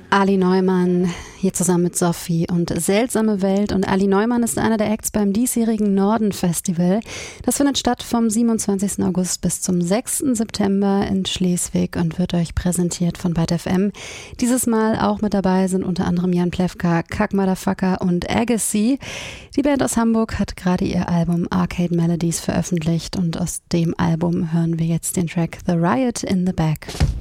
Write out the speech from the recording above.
Ali Neumann hier zusammen mit Sophie und Seltsame Welt. Und Ali Neumann ist einer der Acts beim diesjährigen Norden Festival. Das findet statt vom 27. August bis zum 6. September in Schleswig und wird euch präsentiert von Byte FM. Dieses Mal auch mit dabei sind unter anderem Jan Plewka, Kack Motherfucker und Agassi. Die Band aus Hamburg hat gerade ihr Album Arcade Melodies veröffentlicht und aus dem Album hören wir jetzt den Track The Riot in the Back.